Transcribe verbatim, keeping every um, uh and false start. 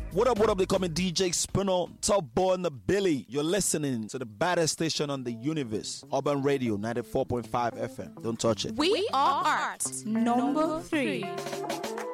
What up, what up? They call me D J Spinall, top boy in the Billy. You're listening to the baddest station on the universe, Urban Radio ninety-four point five F M. Don't touch it. We are art number three.